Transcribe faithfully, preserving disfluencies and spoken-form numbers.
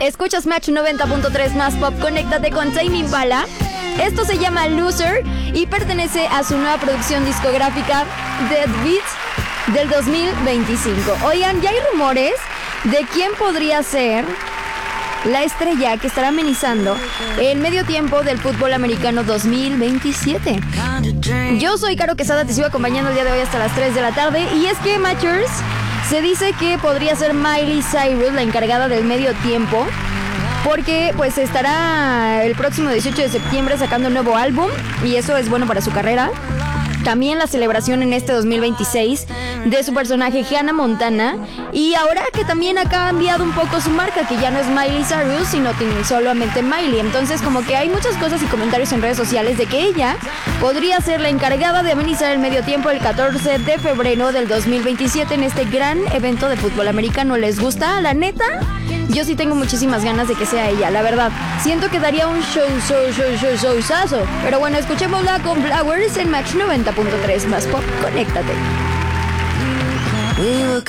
Escuchas Match noventa punto tres más pop. Conéctate con Tame Impala. Esto se llama Loser y pertenece a su nueva producción discográfica Dead Beat del dos mil veinticinco. Oigan, ya hay rumores de quién podría ser la estrella que estará amenizando el medio tiempo del fútbol americano dos mil veintisiete. Yo soy Caro Quesada, te sigo acompañando el día de hoy hasta las tres de la tarde. Y es que Matchers se dice que podría ser Miley Cyrus la encargada del medio tiempo, porque pues estará el próximo dieciocho de septiembre sacando un nuevo álbum y eso es bueno para su carrera. También la celebración en este dos mil veintiséis de su personaje Hannah Montana. Y ahora que también ha cambiado un poco su marca, que ya no es Miley Cyrus, sino tiene solamente Miley. Entonces como que hay muchas cosas y comentarios en redes sociales de que ella podría ser la encargada de amenizar el medio tiempo el catorce de febrero del dos mil veintisiete en este gran evento de fútbol americano. ¿Les gusta? La neta, yo sí tengo muchísimas ganas de que sea ella, la verdad. Siento que daría un show, show, show, show, show, showzazo. Pero bueno, escuchémosla con Flowers en Match noventa punto tres más pop. Conéctate. We were